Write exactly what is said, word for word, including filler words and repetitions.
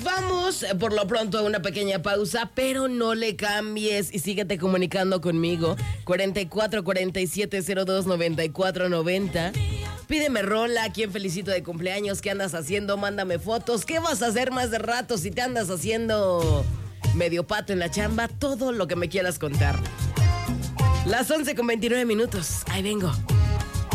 vamos eh, por lo pronto a una pequeña pausa, pero no le cambies y síguete comunicando conmigo. cuarenta y cuatro, cuarenta y siete, cero dos, noventa y cuatro, noventa. Pídeme rola, quién felicito de cumpleaños, qué andas haciendo, mándame fotos, qué vas a hacer más de rato si te andas haciendo medio pato en la chamba, todo lo que me quieras contar. Las once con veintinueve minutos, ahí vengo.